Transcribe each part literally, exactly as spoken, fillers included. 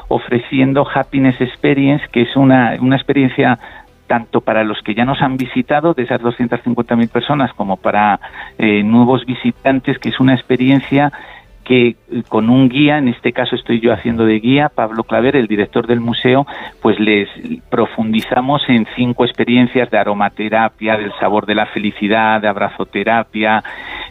ofreciendo Happiness Experience, que es una, una experiencia tanto para los que ya nos han visitado, de esas doscientas cincuenta mil personas, como para eh, nuevos visitantes, que es una experiencia que con un guía, en este caso estoy yo haciendo de guía, Pablo Claver, el director del museo, pues les profundizamos en cinco experiencias de aromaterapia, del sabor de la felicidad, de abrazoterapia,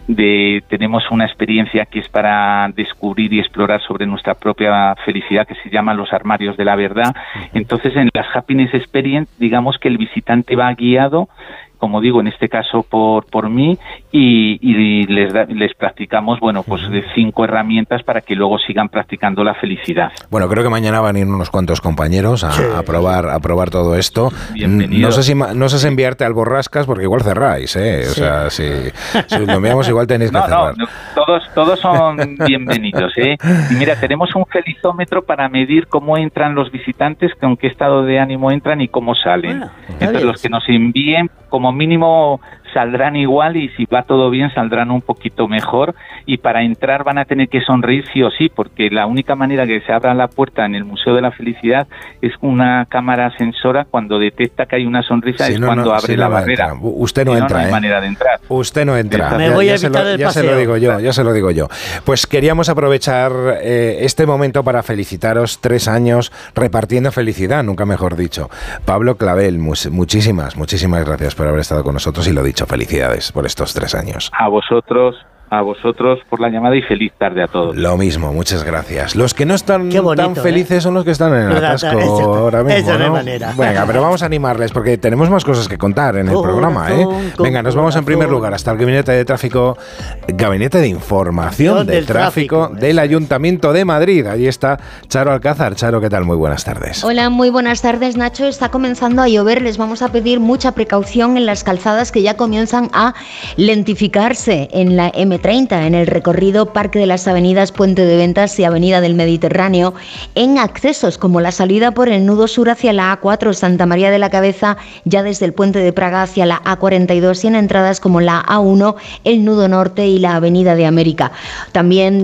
de tenemos una experiencia que es para descubrir y explorar sobre nuestra propia felicidad, que se llama Los Armarios de la Verdad. Entonces, en las Happiness Experience, digamos que el visitante va guiado, como digo, en este caso por por mí, y, y les, da, les practicamos, bueno, pues de cinco herramientas para que luego sigan practicando la felicidad. Bueno, creo que mañana van a ir unos cuantos compañeros a, sí. a probar a probar todo esto. Bienvenido. No sé si no sé si enviarte al Borrascas, porque igual cerráis, ¿eh? O sí. sea, si, si lo enviamos igual tenéis que no, cerrar. No, no, todos, todos son bienvenidos, ¿eh? Y mira, tenemos un felizómetro para medir cómo entran los visitantes, con qué estado de ánimo entran y cómo salen. Bueno, entonces, los que nos envíen, como mínimo saldrán igual, y si va todo bien saldrán un poquito mejor, y para entrar van a tener que sonreír sí o sí, porque la única manera que se abra la puerta en el Museo de la Felicidad es una cámara sensora. Cuando detecta que hay una sonrisa sí, es no, cuando no, abre sí, la no barrera. Entra. Usted no si entra, no, no hay ¿eh? manera de entrar. Usted no entra. Me voy ya, a ya evitar se lo, el ya paseo. se lo digo yo, ya se lo digo yo. Pues queríamos aprovechar eh, este momento para felicitaros tres años repartiendo felicidad, nunca mejor dicho. Pablo Clavel, muchísimas, muchísimas gracias por haber estado con nosotros, y lo dicho, felicidades por estos tres años. A vosotros, a vosotros por la llamada, y feliz tarde a todos. Lo mismo, muchas gracias. Los que no están bonito, tan felices ¿eh? son los que están en el atasco esa, ahora mismo, esa ¿no? manera. Venga, pero vamos a animarles porque tenemos más cosas que contar en el corazón, programa, ¿eh? Venga, nos vamos en primer lugar hasta el Gabinete de Tráfico, Gabinete de Información del, del tráfico, tráfico del Ayuntamiento de Madrid. Allí está Charo Alcázar. Charo, ¿qué tal? Muy buenas tardes. Hola, muy buenas tardes, Nacho. Está comenzando a llover. Les vamos a pedir mucha precaución en las calzadas que ya comienzan a lentificarse en la eme treinta, en el recorrido Parque de las Avenidas, Puente de Ventas y Avenida del Mediterráneo, en accesos como la salida por el nudo sur hacia la a cuatro, Santa María de la Cabeza, ya desde el Puente de Praga hacia la a cuarenta y dos, y en entradas como la a uno, el nudo norte y la Avenida de América. También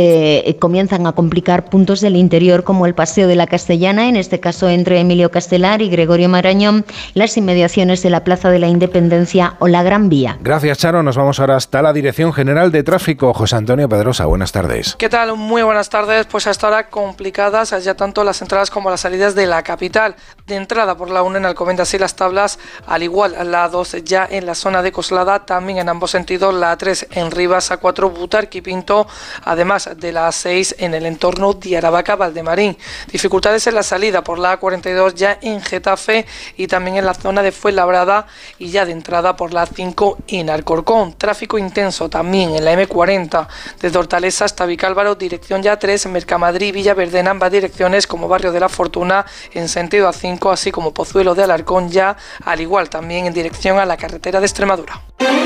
se comienzan a complicar puntos del interior como el Paseo de la Castellana, en este caso entre Emilio Castelar y Gregorio Marañón, las inmediaciones de la Plaza de la Independencia o la Gran Vía. Gracias, Charo. Nos vamos ahora hasta la Dirección General de Tráfico. José Antonio Pedrosa, buenas tardes. ¿Qué tal? Muy buenas tardes. Pues hasta ahora complicadas ya tanto las entradas como las salidas de la capital. De entrada por la uno en Alcobendas y Las Tablas, al igual la dos ya en la zona de Coslada, también en ambos sentidos, la tres en Rivas, a cuatro Butarque y Pinto, además de la seis en el entorno de Aravaca, Valdemarín. Dificultades en la salida por la a cuarenta y dos ya en Getafe y también en la zona de Fuenlabrada, y ya de entrada por la a cinco en Alcorcón. Tráfico intenso también en la eme cuarenta, desde Hortaleza hasta Vicálvaro, dirección ya tres, Mercamadrid y Villaverde en ambas direcciones, como Barrio de la Fortuna en sentido a cinco, así como Pozuelo de Alarcón ya, al igual también en dirección a la carretera de Extremadura.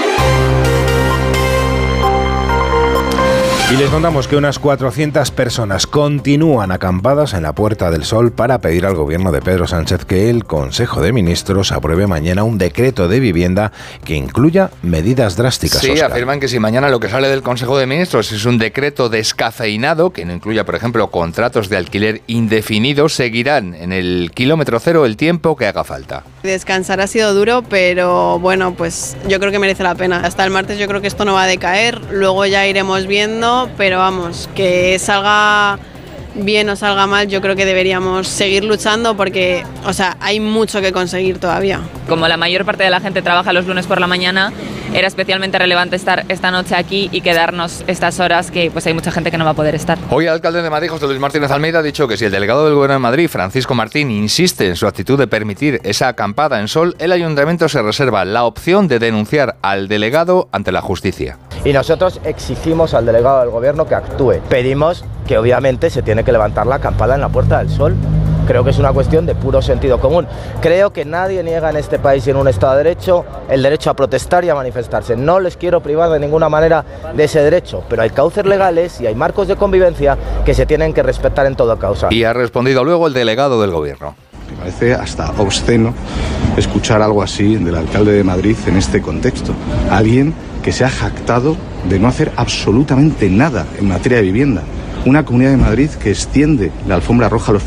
Y les contamos que unas cuatrocientas personas continúan acampadas en la Puerta del Sol para pedir al gobierno de Pedro Sánchez que el Consejo de Ministros apruebe mañana un decreto de vivienda que incluya medidas drásticas. Sí, Oscar. Afirman que si mañana lo que sale del Consejo de Ministros es un decreto descafeinado, que no incluya, por ejemplo, contratos de alquiler indefinidos, seguirán en el kilómetro cero el tiempo que haga falta. Descansar ha sido duro, pero bueno, pues yo creo que merece la pena. Hasta el martes yo creo que esto no va a decaer, luego ya iremos viendo. Pero vamos, que salga bien o salga mal, yo creo que deberíamos seguir luchando porque, o sea, hay mucho que conseguir todavía. Como la mayor parte de la gente trabaja los lunes por la mañana, era especialmente relevante estar esta noche aquí y quedarnos estas horas que pues hay mucha gente que no va a poder estar. Hoy el alcalde de Madrid, José Luis Martínez Almeida, ha dicho que si el delegado del Gobierno de Madrid, Francisco Martín, insiste en su actitud de permitir esa acampada en sol, el ayuntamiento se reserva la opción de denunciar al delegado ante la justicia. Y nosotros exigimos al delegado del Gobierno que actúe. Pedimos que obviamente se tiene que levantar la acampada en la Puerta del Sol. Creo que es una cuestión de puro sentido común. Creo que nadie niega en este país y en un Estado de Derecho el derecho a protestar y a manifestarse. No les quiero privar de ninguna manera de ese derecho, pero hay cauces legales y hay marcos de convivencia que se tienen que respetar en toda causa. Y ha respondido luego el delegado del Gobierno. Me parece hasta obsceno escuchar algo así del alcalde de Madrid en este contexto. Alguien que se ha jactado de no hacer absolutamente nada en materia de vivienda. Una Comunidad de Madrid que extiende la alfombra roja a los